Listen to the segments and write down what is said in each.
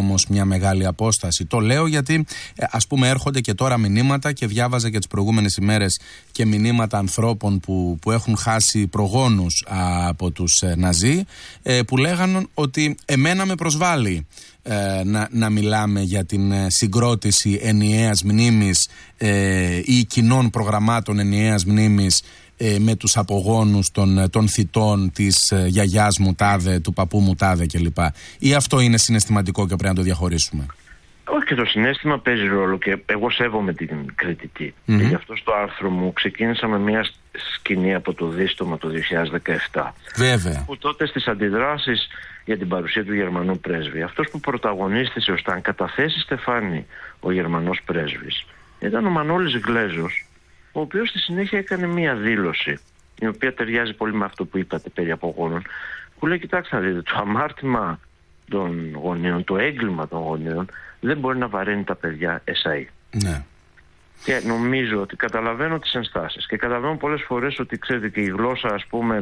όμως μια μεγάλη απόσταση. Το λέω γιατί ας πούμε έρχονται και τώρα μηνύματα, και διάβαζα και τις προηγούμενες ημέρες και μηνύματα ανθρώπων που έχουν χάσει προγόνους από τους Ναζί, που λέγανε ότι εμένα με προσβάλλει να μιλάμε για την συγκρότηση ενιαίας μνήμης ή κοινών προγραμμάτων ενιαίας μνήμης με τους απογόνους των θητών της γιαγιάς μου τάδε, του παππού μου τάδε κλπ. Ή αυτό είναι συναισθηματικό και πρέπει να το διαχωρίσουμε? Όχι, και το συναίσθημα παίζει ρόλο, και εγώ σέβομαι την κριτική. Και γι' αυτό στο άρθρο μου ξεκίνησα με μια σκηνή από το Δίστομα το 2017. Βέβαια. Που τότε στις αντιδράσεις για την παρουσία του Γερμανού πρέσβη, αυτός που πρωταγωνίστησε ώστε αν καταθέσει στεφάνι ο Γερμανός πρέσβης ήταν ο Μανώλης Γλέζος, ο οποίος στη συνέχεια έκανε μία δήλωση, η οποία ταιριάζει πολύ με αυτό που είπατε περί απογόνων, που λέει: κοιτάξτε να δείτε, το αμάρτημα των γονέων, το έγκλημα των γονέων δεν μπορεί να βαραίνει τα παιδιά εσαΐ. Ναι. Και νομίζω ότι καταλαβαίνω τις ενστάσεις και καταλαβαίνω πολλές φορές ότι, ξέρετε, και η γλώσσα, ας πούμε,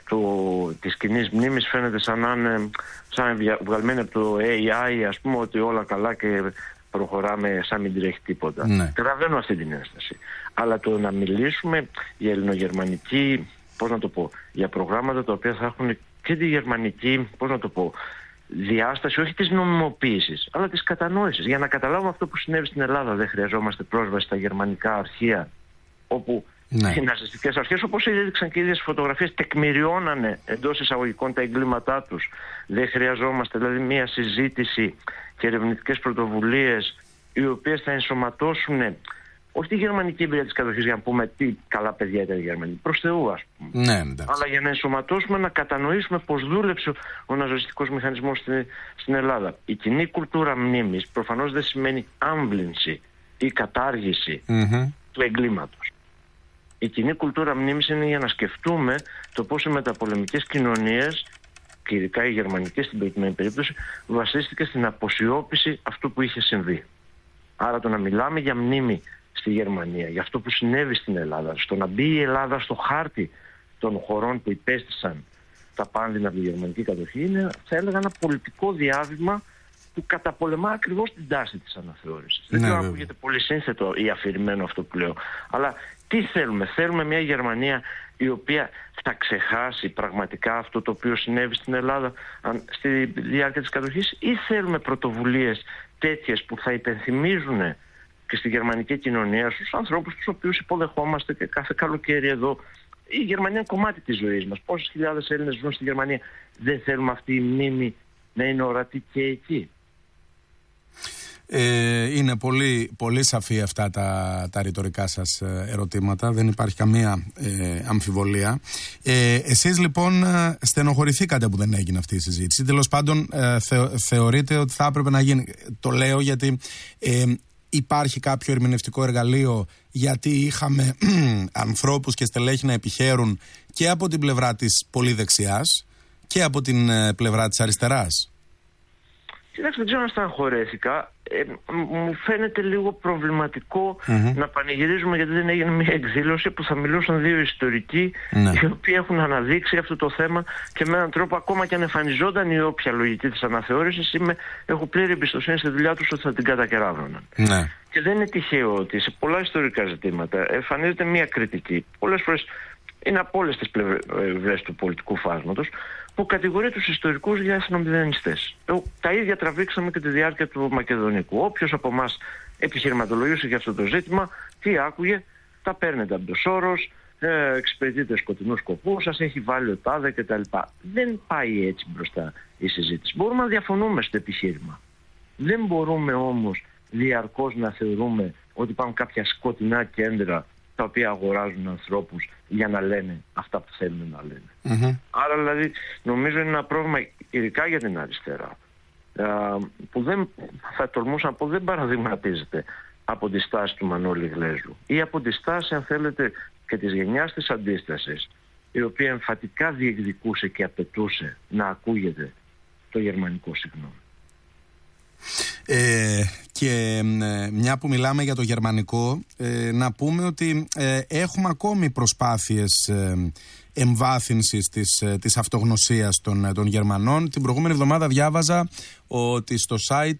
της κοινής μνήμης φαίνεται σαν να είναι βγαλμένη από το AI, ας πούμε, ότι όλα καλά και προχωράμε σαν μην τρέχει τίποτα. Ναι. Καταλαβαίνω αυτή την ένσταση. Αλλά το να μιλήσουμε για ελληνογερμανική, πώς να το πω, για προγράμματα τα οποία θα έχουν και τη γερμανική, πώς να το πω, διάσταση, όχι της νομιμοποίησης, αλλά της κατανόησης. Για να καταλάβουμε αυτό που συνέβη στην Ελλάδα, δεν χρειαζόμαστε πρόσβαση στα γερμανικά αρχεία, όπου οι ναζιστικές αρχές, όπως έδειξαν και οι ίδιες φωτογραφίες, τεκμηριώνανε εντός εισαγωγικών τα εγκλήματά τους. Δεν χρειαζόμαστε δηλαδή μια συζήτηση και ερευνητικές πρωτοβουλίες οι οποίες θα ενσωματώσουν όχι τη γερμανική εμπειρία της κατοχής για να πούμε τι καλά παιδιά ήταν οι Γερμανοί, προς Θεού ας πούμε. Ναι, αλλά για να ενσωματώσουμε, να κατανοήσουμε πώς δούλεψε ο ναζιστικός μηχανισμός στην Ελλάδα. Η κοινή κουλτούρα μνήμης προφανώς δεν σημαίνει άμβλυνση ή κατάργηση του εγκλήματος. Η κοινή κουλτούρα μνήμης είναι για να σκεφτούμε το πώς οι μεταπολεμικές κοινωνίες, και ειδικά οι γερμανικές στην προκειμένη περίπτωση, βασίστηκε στην αποσιώπηση αυτού που είχε συμβεί. Άρα το να μιλάμε για μνήμη στη Γερμανία, για αυτό που συνέβη στην Ελλάδα, στο να μπει η Ελλάδα στο χάρτη των χωρών που υπέστησαν τα πάνδυνα από τη γερμανική κατοχή, είναι, θα έλεγα, ένα πολιτικό διάβημα που καταπολεμά ακριβώς την τάση της αναθεώρησης. Δεν ξέρω αν ακούγεται πολύ σύνθετο ή αφηρημένο αυτό που λέω. Αλλά τι θέλουμε? Θέλουμε μια Γερμανία η οποία θα ξεχάσει πραγματικά αυτό το οποίο συνέβη στην Ελλάδα στη διάρκεια της κατοχής, ή θέλουμε πρωτοβουλίες τέτοιες που θα υπενθυμίζουν και στη γερμανική κοινωνία, στους ανθρώπους τους οποίους υποδεχόμαστε και κάθε καλοκαίρι εδώ? Η Γερμανία είναι κομμάτι της ζωής μας. Πόσες χιλιάδες Έλληνες ζουν στη Γερμανία? Δεν θέλουμε αυτή η μνήμη να είναι ορατή και εκεί? Είναι πολύ, πολύ σαφή αυτά τα ρητορικά σας ερωτήματα. Δεν υπάρχει καμία αμφιβολία. Εσείς λοιπόν στενοχωρηθήκατε που δεν έγινε αυτή η συζήτηση. Τέλος πάντων θεωρείτε ότι θα έπρεπε να γίνει? Το λέω γιατί υπάρχει κάποιο ερμηνευτικό εργαλείο, γιατί είχαμε ανθρώπους και στελέχη να επιχαίρουν και από την πλευρά της πολύ δεξιάς και από την πλευρά της αριστεράς. Κοιτάξτε, δεν ξέρω αν στεναχωρέθηκα. Μου φαίνεται λίγο προβληματικό να πανηγυρίζουμε γιατί δεν έγινε μια εκδήλωση που θα μιλούσαν δύο ιστορικοί οι οποίοι έχουν αναδείξει αυτό το θέμα και με έναν τρόπο, ακόμα και αν εμφανιζόταν η όποια λογική της αναθεώρησης, έχω πλήρη εμπιστοσύνη στη δουλειά τους ότι θα την κατακεράβωναν. Και δεν είναι τυχαίο ότι σε πολλά ιστορικά ζητήματα εμφανίζεται μια κριτική. Πολλές φορές είναι από όλες τις πλευρές του πολιτικού φάσματος, που κατηγορεί τους ιστορικούς για εθνομηδενιστές. Τα ίδια τραβήξαμε και τη διάρκεια του Μακεδονικού. Όποιος από εμάς επιχειρηματολογούσε για αυτό το ζήτημα, τι άκουγε? Τα παίρνετε από το Σόρος, εξυπηρετείτε σκοτεινούς σκοπούς, σας έχει βάλει ο τάδε κτλ. Δεν πάει έτσι μπροστά η συζήτηση. Μπορούμε να διαφωνούμε στο επιχείρημα. Δεν μπορούμε όμως διαρκώς να θεωρούμε ότι υπάρχουν κάποια σκοτεινά κέντρα τα οποία αγοράζουν ανθρώπους για να λένε αυτά που θέλουν να λένε. Άρα δηλαδή νομίζω είναι ένα πρόβλημα ειδικά για την αριστερά, που δεν, θα τολμούσα να πω, δεν παραδειγματίζεται από τη στάση του Μανώλη Γλέζου ή από τη στάση, αν θέλετε, και της γενιάς της αντίστασης, η οποία εμφατικά διεκδικούσε και απαιτούσε να ακούγεται το γερμανικό συγγνώμη. Και μια που μιλάμε για το γερμανικό, να πούμε ότι έχουμε ακόμη προσπάθειες εμβάθυνσης της αυτογνωσίας των Γερμανών. Την προηγούμενη εβδομάδα διάβαζα ότι στο site